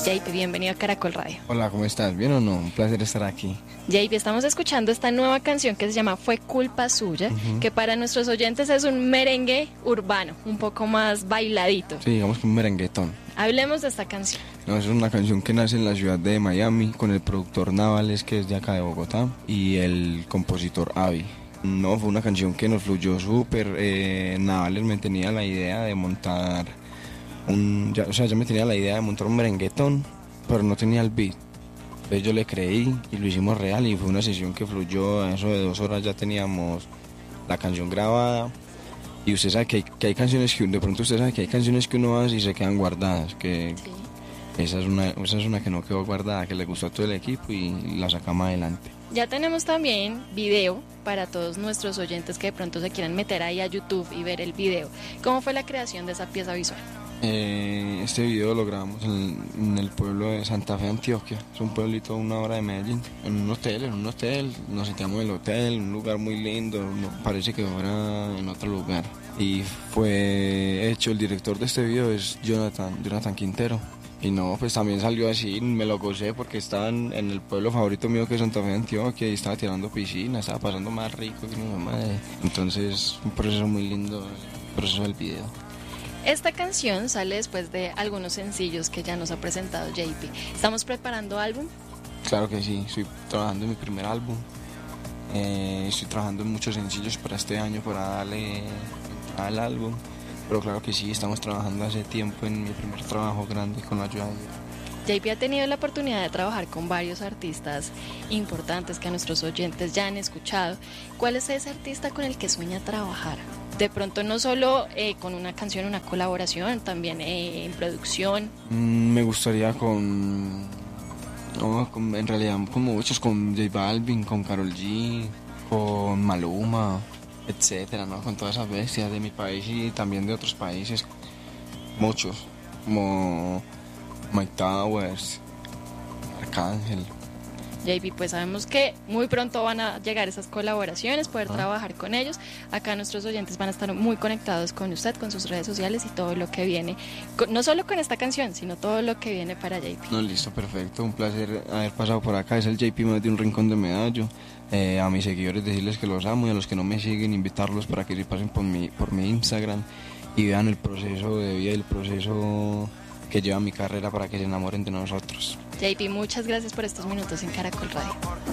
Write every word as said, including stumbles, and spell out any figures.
J P, bienvenido a Caracol Radio. Hola, ¿cómo estás? ¿Bien o no? Un placer estar aquí. J P, estamos escuchando esta nueva canción que se llama Fue Culpa Suya, uh-huh. que para nuestros oyentes es un merengue urbano, un poco más bailadito. Sí, digamos que un merenguetón. Hablemos de esta canción. No, es una canción que nace en la ciudad de Miami con el productor Navales, que es de acá de Bogotá, y el compositor Avi. No, fue una canción que nos fluyó súper. Eh, Navales me tenía la idea de montar un... Ya, o sea, yo me tenía la idea de montar un merenguetón, pero no tenía el beat. Entonces yo le creí y lo hicimos real y fue una sesión que fluyó. A eso de dos horas ya teníamos la canción grabada. Y usted sabe que hay, que hay canciones que de pronto usted sabe que hay canciones que uno hace y se quedan guardadas, que sí. esa, es una, esa es una que no quedó guardada, que le gustó a todo el equipo y la sacamos adelante. Ya tenemos también video para todos nuestros oyentes que de pronto se quieran meter ahí a YouTube y ver el video. ¿Cómo fue la creación de esa pieza visual? Eh, este video lo grabamos en, en el pueblo de Santa Fe, Antioquia. Es un pueblito a una hora de Medellín. En un hotel, en un hotel. Nos sentíamos en el hotel, un lugar muy lindo. No, parece que fuera en otro lugar. Y fue hecho, el director de este video es Jonathan, Jonathan Quintero. Y no, pues también salió así, me lo gocé porque estaba en, en el pueblo favorito mío que es Santa Fe, Antioquia, y estaba tirando piscina, estaba pasando más rico que mi mamá. Entonces, un proceso muy lindo, el proceso del video. Esta canción sale después de algunos sencillos que ya nos ha presentado J P. ¿Estamos preparando álbum? Claro que sí, estoy trabajando en mi primer álbum. Eh, estoy trabajando en muchos sencillos para este año para darle al álbum. Pero claro que sí, estamos trabajando hace tiempo en mi primer trabajo grande con la ayuda de Dios. J P ha tenido la oportunidad de trabajar con varios artistas importantes que a nuestros oyentes ya han escuchado. ¿Cuál es ese artista con el que sueña trabajar? De pronto no solo eh, con una canción, una colaboración, también eh, en producción. Mm, me gustaría con, no, con... En realidad con muchos, con J Balvin, con Karol G, con Maluma, etcétera, ¿no? Con todas esas bestias de mi país y también de otros países. Muchos, como Mike Towers, Arcángel. J P, pues sabemos que muy pronto van a llegar esas colaboraciones, poder ah. trabajar con ellos. Acá nuestros oyentes van a estar muy conectados con usted, con sus redes sociales y todo lo que viene, no solo con esta canción, sino todo lo que viene para J P. No, listo, perfecto, un placer haber pasado por acá. Es el J P más de un rincón de Medallo. Eh, a mis seguidores decirles que los amo y a los que no me siguen invitarlos para que se pasen por mi, por mi Instagram y vean el proceso de vida y el proceso que lleva mi carrera para que se enamoren de nosotros. J P, muchas gracias por estos minutos en Caracol Radio.